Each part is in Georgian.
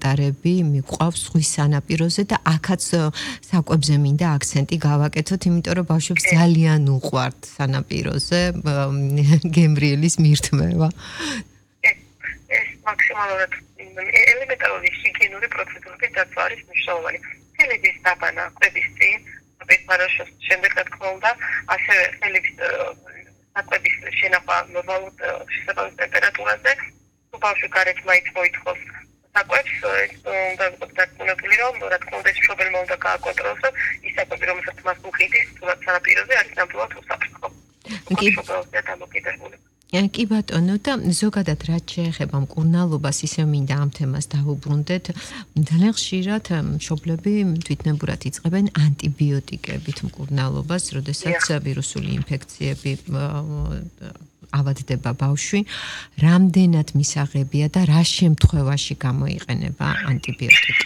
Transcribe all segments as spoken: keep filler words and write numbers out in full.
გამტარები მიყვავს ზღვის სანაპიროზე და აქაც საკვებზე მინდა აქცენტი გავაკეთოთ, იმიტომ რომ ბავშვებს ძალიან უყვართ სანაპიროზე გემრიელის მირთმევა. ეს მაქსიმალურად ელემენტარული ჰიგიენური პროცედურების დაცვა არის მნიშვნელოვანი. ხელების დაბანა კვების წინ, პეპარაშოს შემდეგ რა თქმა უნდა, ასევე ხელების საკვების შენახვა ნორმალურ შესაბამის ტემპერატურაზე, თუ ბავშვი გარეთ მაინც მოითხოვს საკვებს, უნდა ვიყოთ დარწმუნებული, რომ რა თქმა უნდა ეს მშობელმა უნდა გააკონტროლოს, რომ ის საკვები, რომელსაც მას უხდის, თუნდაც სანაპიროზე არის ნამდვილად უსაფრთხო. მშობელია დამოკიდებული. კი ბატონო და ზოგადად რაც შეეხება მკურნალობას ისე მინდა ამ თემას დავუბრუნდეთ ძალიან ხშირად მშობლები თვითნებურად იწყებენ ანტიბიოტიკებით მკურნალობას, როდესაც ვირუსული ინფექციები ავადდება ბავშვი, რამდენად მისაღებია და რა შემთხვევაში გამოიყენება ანტიბიოტიკი?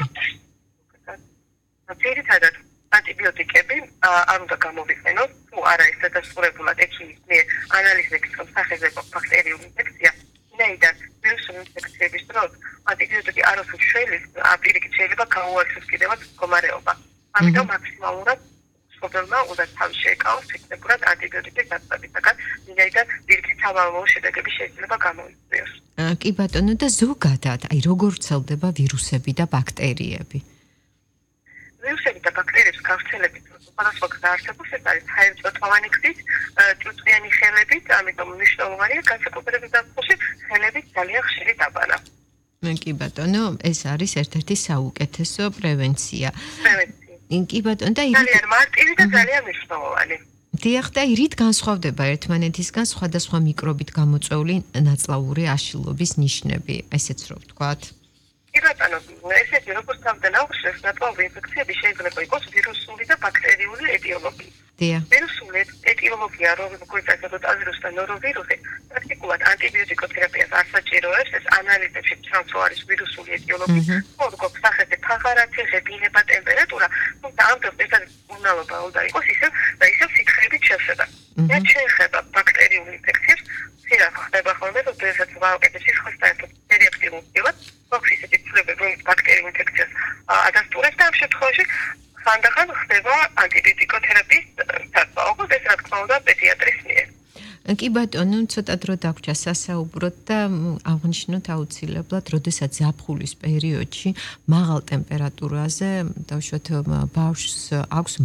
ძირითადად ანტიბიოტიკები არ უნდა გამოვიყენოთ, თუ არა ეს დადასტურებულად ექიმის მიერ ანალიზების რომ სახეზე ბაქტერიული ინფექცია, ვინაიდან ვირუსული ინფექციების დროს ანტიბიოტიკი არასდროს შველის, პირიქით შეიძლება გაუარესოს კიდევაც მდგომარეობა. ამიტომ მაქსიმალურად მშობელმა უნდა თავი შეეკავოს თვითნებურად ანტიბიოტიკის დაწვებისაგან, ვინაიდან პირიქით სავალალო შედეგები შეიძლება გამოიწვიოს. კი ბატონო და ზოგადად, აი როგორ ვრცელდება ვირუსები და ბაქტერიები? ვირუსები და ბაქტერიების გავრცელებით სხვადასხვა გზა არსებობს, ეს არის ჰაერწოთოვანი გზით, ჭუჭყიანი ხელებით, ამიტომ მნიშვნელოვანია განსაკუთრებით დაცვაში ხელებით ძალიან ხშირი დაბანა. კი ბატონო, ეს არის ერთ-ერთი საუკეთესო პრევენცია. პრევენცია. კი ბატონო და ძალიან მარტივი და ძალიან მნიშვნელოვანი. დიახ და რით განსხვავდება ერთმანეთისგან სხვადასხვა მიკრობით გამოწვეული ნაწლავური აშლილობის ნიშნები, ესეც რო ვთქვათ. კი ბატონო, ესეთი როგორც თავიდან აღვნიშნეთ, ნაწლავური ინფექციები შეიძლება იყოს ვირუსული და ბაქტერიული ეტიოლოგია. ვირუსული ეტიოლოგია, როგორც ასეთ აზროს და ნოровირუსი, პრაქტიკულად ანტიბიოტიკოთერაპიას არ საჭიროებს, ეს ანალიზებში ჩანს, რომ არის ვირუსული ეტიოლოგია. როგორც სახეზე ფაღარათი, ღებინება, ტემპერატურა, თუმცა ამ დროს ეს მკურნალობა უნდა იყოს ისევ და ისევ სითხეებით შევსება. რაც შეეხება ბაქტერიული ინფექციებს, ხშირად ხდება ხოლმე, რომ დღესაც ვაუკეთებ სისხლთან ერთად რეაქტიულ პირად, ოქსის ეთიკურებები, რომ ბაქტერიული ინფექციას ადასტურებს და ამ შემთხვევაში ხანდახან ხდება ანტიბიოტიკოთერაპიის დაცვა, როგორც ეს რა თქმა უნდა პედიატრის მიერ. კი ბატონო, ცოტა დრო დაგვრჩა სასაუბროთ და აღნიშნოთ აუცილებლად, როდესაც ზაფხულის პერიოდში მაღალ ტემპერატურაზე, დავუშვათ ბავშვს აქვს